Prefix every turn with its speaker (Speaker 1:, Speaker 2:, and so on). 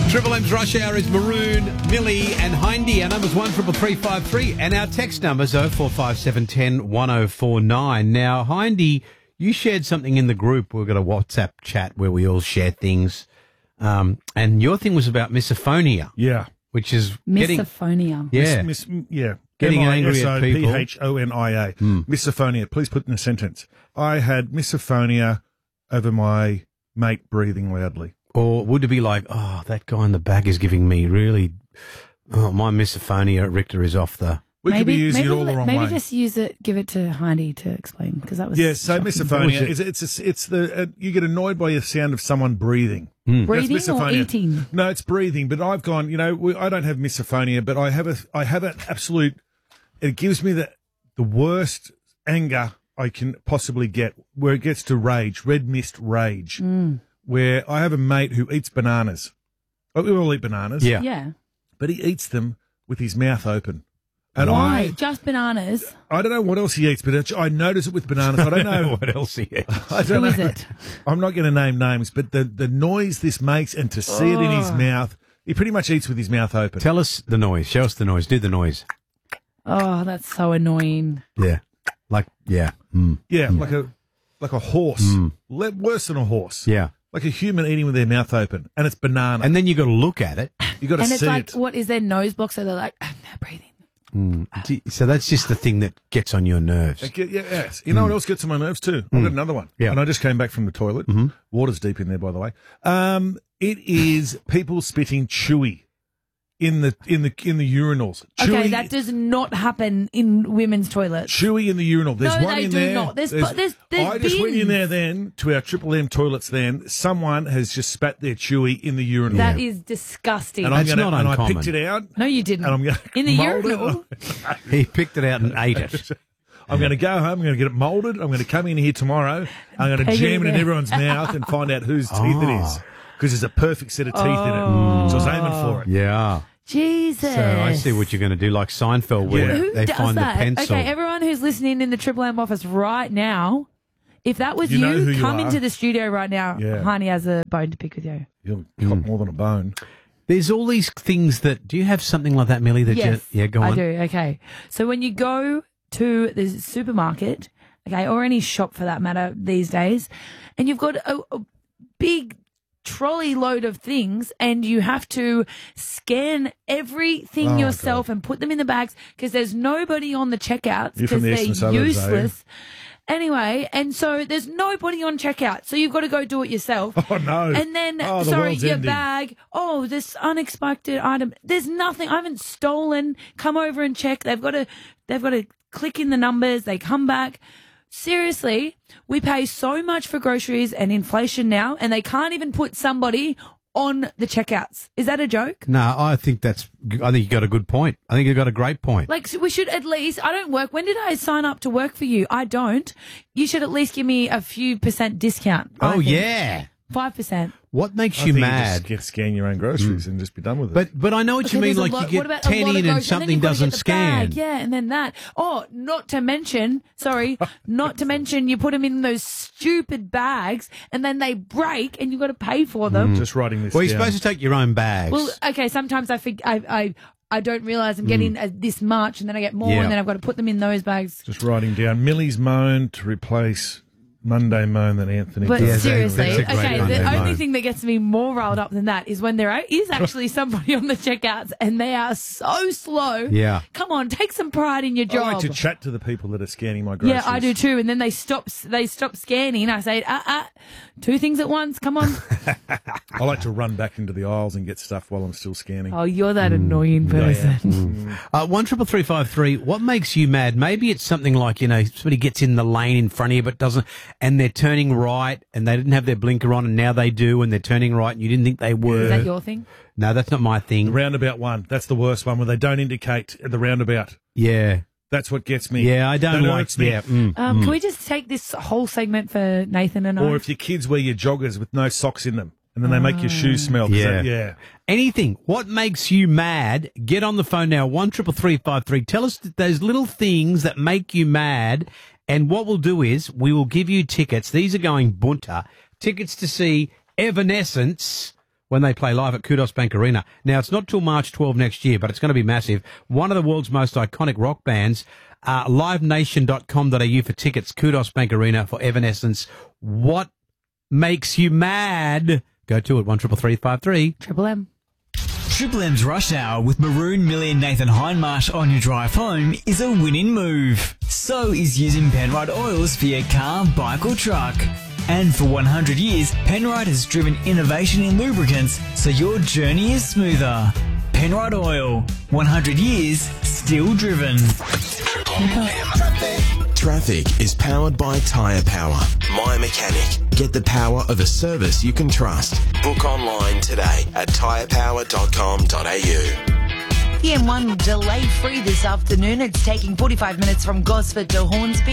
Speaker 1: Triple M's Rush Hour is Maroon, Millie and Hindy. Our number's 133353 and our text number's 045710 1049. Now, Hindy, you shared something in the group. We've got a WhatsApp chat where we all share things. And your thing was about misophonia.
Speaker 2: Yeah.
Speaker 1: Which is getting...
Speaker 3: Misophonia.
Speaker 1: Yeah. Getting angry at people.
Speaker 2: Misophonia. Misophonia. Please put in a sentence. I had misophonia over my mate breathing loudly.
Speaker 1: Or would it be like, oh, that guy in the back is giving me really... Oh, my misophonia, Richter, is off the...
Speaker 2: We could be using it all the wrong way.
Speaker 3: Maybe just give it to Hindy to explain, because that was...
Speaker 2: Yeah, so
Speaker 3: shocking.
Speaker 2: misophonia, it's the you get annoyed by the sound of someone breathing.
Speaker 3: Breathing or eating?
Speaker 2: No, it's breathing, but I've gone, I don't have misophonia, but I have an absolute... It gives me the worst anger I can possibly get, where it gets to rage, red mist rage, where I have a mate who eats bananas. We all eat bananas.
Speaker 3: Yeah.
Speaker 2: But he eats them with his mouth open. And
Speaker 3: Why? Just bananas?
Speaker 2: I don't know what else he eats, but I notice it with bananas. I don't know
Speaker 1: what else he eats.
Speaker 3: Who is it?
Speaker 2: I'm not going to name names, but the noise this makes and to see it in his mouth, he pretty much eats with his mouth open.
Speaker 1: Tell us the noise. Show us the noise. Do the noise.
Speaker 3: Oh, that's so annoying.
Speaker 1: Yeah. Like
Speaker 2: a horse. Worse than a horse.
Speaker 1: Yeah.
Speaker 2: Like a human eating with their mouth open, and it's banana.
Speaker 1: And then you got to look at it.
Speaker 2: You got to see
Speaker 3: it. And it's like,
Speaker 2: it.
Speaker 3: what is their nose blocked? So they're like, I'm not breathing.
Speaker 1: So that's just the thing that gets on your nerves.
Speaker 2: Yes. You know what else gets on my nerves too? I've got another one.
Speaker 1: Yeah.
Speaker 2: And I just came back from the toilet. Water's deep in there, by the way. It is people spitting chewy in the urinals.
Speaker 3: Okay, that does not happen in women's toilets.
Speaker 2: Chewy in the urinal. There's
Speaker 3: No,
Speaker 2: one
Speaker 3: they
Speaker 2: in
Speaker 3: do
Speaker 2: there.
Speaker 3: not. There's
Speaker 2: I just went in
Speaker 3: bins.
Speaker 2: there then to our Triple M toilets. Then someone has just spat their chewy in the urinal.
Speaker 3: That is disgusting.
Speaker 2: and
Speaker 1: That's not
Speaker 2: I
Speaker 1: uncommon.
Speaker 2: picked it out.
Speaker 3: No, you didn't.
Speaker 2: And I'm going
Speaker 3: in the
Speaker 2: mould
Speaker 3: urinal.
Speaker 1: He picked it out and ate it.
Speaker 2: I'm going to go home. I'm going to get it moulded. I'm going to come in here tomorrow. I'm going to jam it in everyone's mouth and find out whose teeth it is, because there's a perfect set of teeth in it. So I was aiming for it.
Speaker 1: Yeah.
Speaker 3: Jesus.
Speaker 1: So I see what you're going to do, like Seinfeld, where
Speaker 3: Who
Speaker 1: they
Speaker 3: does
Speaker 1: find
Speaker 3: that?
Speaker 1: the pencil.
Speaker 3: Okay, everyone who's listening in the Triple M office right now, if that was
Speaker 2: You know who you
Speaker 3: come
Speaker 2: are.
Speaker 3: into the studio right now.
Speaker 2: Yeah.
Speaker 3: Honey has a bone to pick with you.
Speaker 2: You've got more than a bone.
Speaker 1: There's all these things that... Do you have something like that, Millie? That
Speaker 3: Yes,
Speaker 1: go on.
Speaker 3: I do. Okay. So when you go to the supermarket, okay, or any shop for that matter these days, and you've got a big trolley load of things and you have to scan everything yourself and put them in the bags because there's nobody on the checkouts
Speaker 2: You're from
Speaker 3: because
Speaker 2: the
Speaker 3: they're
Speaker 2: eastern suburbs,
Speaker 3: useless. Anyway, and so there's nobody on checkout, so you've got to go do it yourself.
Speaker 2: Oh, no.
Speaker 3: And then,
Speaker 2: the
Speaker 3: sorry,
Speaker 2: world's
Speaker 3: your
Speaker 2: ending.
Speaker 3: bag, this unexpected item. There's nothing. I haven't stolen. Come over and check. They've got to click in the numbers. They come back. Seriously, we pay so much for groceries and inflation now, and they can't even put somebody on the checkouts. Is that a joke?
Speaker 1: No, I think you got a good point. I think you got a great point.
Speaker 3: Like, so we should at least, I don't work. When did I sign up to work for you? I don't. You should at least give me a few % discount. I think.
Speaker 1: Yeah.
Speaker 3: 5%.
Speaker 1: What makes
Speaker 2: I
Speaker 1: you
Speaker 2: think
Speaker 1: mad?
Speaker 2: You just scan your own groceries and just be done with it.
Speaker 1: But I know what you mean. Like you get 10 in and something doesn't scan.
Speaker 3: Yeah, and then that. Oh, not to mention you put them in those stupid bags and then they break and you've got to pay for them.
Speaker 2: Just writing this
Speaker 1: Well, you're
Speaker 2: down.
Speaker 1: supposed to take your own bags.
Speaker 3: Well, okay, sometimes I don't realise I'm getting this much and then I get more
Speaker 1: Yeah.
Speaker 3: and then I've got to put them in those bags.
Speaker 2: Just writing down Millie's moan to replace Monday moan that Anthony
Speaker 3: But
Speaker 2: does.
Speaker 1: Yeah,
Speaker 3: seriously,
Speaker 1: that's a great
Speaker 3: okay,
Speaker 1: Monday
Speaker 3: the only
Speaker 1: moan.
Speaker 3: thing that gets me more riled up than that is when there is actually somebody on the checkouts and they are so slow.
Speaker 1: Yeah.
Speaker 3: Come on, take some pride in your
Speaker 2: I
Speaker 3: job.
Speaker 2: like to chat to the people that are scanning my groceries.
Speaker 3: Yeah, I do too. And then they stop scanning. I say, two things at once. Come on.
Speaker 2: I like to run back into the aisles and get stuff while I'm still scanning.
Speaker 3: Oh, you're that annoying person.
Speaker 1: 133353. What makes you mad? Maybe it's something like, somebody gets in the lane in front of you but doesn't, and they're turning right and they didn't have their blinker on and now they do and they're turning right and you didn't think they were.
Speaker 3: Is that your thing?
Speaker 1: No, that's not my
Speaker 2: The
Speaker 1: thing.
Speaker 2: roundabout one. That's the worst one, where they don't indicate at the roundabout.
Speaker 1: Yeah.
Speaker 2: That's what gets me.
Speaker 1: Yeah, I don't
Speaker 2: That
Speaker 1: like
Speaker 2: irks me.
Speaker 1: yeah.
Speaker 3: Can we just take this whole segment for Nathan and I?
Speaker 2: Or if your kids wear your joggers with no socks in them and then they make your shoes smell. 'cause
Speaker 1: Yeah.
Speaker 2: yeah.
Speaker 1: Anything. What makes you mad? Get on the phone now, 133353. Tell us those little things that make you mad. And what we'll do is we will give you tickets. These are going bunter. Tickets to see Evanescence when they play live at Kudos Bank Arena. Now, it's not till March 12 next year, but it's going to be massive. One of the world's most iconic rock bands, livenation.com.au for tickets, Kudos Bank Arena for Evanescence. What makes you mad? Go to it, 133353.
Speaker 3: Triple M.
Speaker 4: Triple M's Rush Hour with Maroon, Millie and Nathan Hindmarsh on your drive home is a winning move. So is using Penrite oils for your car, bike or truck. And for 100 years, Penrite has driven innovation in lubricants so your journey is smoother. Penrite Oil, 100 years, still driven.
Speaker 5: Traffic is powered by Tyre Power. My Mechanic. Get the power of a service you can trust. Book online today at tyrepower.com.au.
Speaker 6: PM1 delay free this afternoon. It's taking 45 minutes from Gosford to Hornsby.